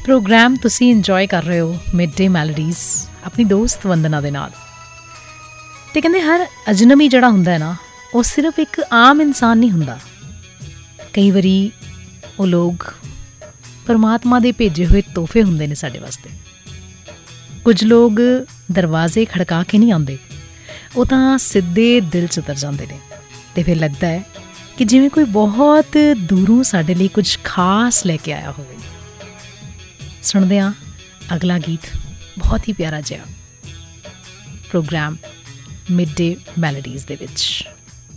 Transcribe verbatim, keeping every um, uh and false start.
Programme ਤੁਸੀਂ enjoy ਕਰ ਰਹੇ ਹੋ ਮਿਡ ਡੇ ਮੈਲੋਡੀਜ਼ ਆਪਣੀ ਦੋਸਤ ਵੰਦਨਾ ਦੇ ਨਾਲ। ਅਤੇ ਕਹਿੰਦੇ ਹਰ ਅਜਨਬੀ ਜਿਹੜਾ ਹੁੰਦਾ ਹੈ ਨਾ, ਉਹ ਸਿਰਫ ਇੱਕ ਆਮ ਇਨਸਾਨ ਨਹੀਂ ਹੁੰਦਾ। ਕਈ ਵਾਰੀ ਉਹ ਲੋਕ ਪਰਮਾਤਮਾ ਦੇ ਭੇਜੇ ਹੋਏ ਤੋਹਫੇ ਹੁੰਦੇ ਨੇ ਸਾਡੇ ਵਾਸਤੇ। ਕੁਝ ਲੋਕ ਦਰਵਾਜ਼ੇ ਖੜਕਾ ਕੇ ਨਹੀਂ ਆਉਂਦੇ, ਉਹ ਤਾਂ ਸਿੱਧੇ ਦਿਲ 'ਚ ਉਤਰ ਜਾਂਦੇ ਨੇ ਅਤੇ ਫਿਰ ਲੱਗਦਾ ਹੈ ਕਿ ਜਿਵੇਂ ਕੋਈ ਬਹੁਤ ਦੂਰੋਂ ਸਾਡੇ ਲਈ ਕੁਝ ਖਾਸ ਲੈ ਕੇ ਆਇਆ ਹੋਵੇ। ਸੁਣਦੇ ਹਾਂ ਅਗਲਾ ਗੀਤ, ਬਹੁਤ ਹੀ ਪਿਆਰਾ ਜਿਹਾ ਪ੍ਰੋਗਰਾਮ ਮਿਡ ਡੇ ਮੈਲੋਡੀਜ਼ ਦੇ ਵਿੱਚ।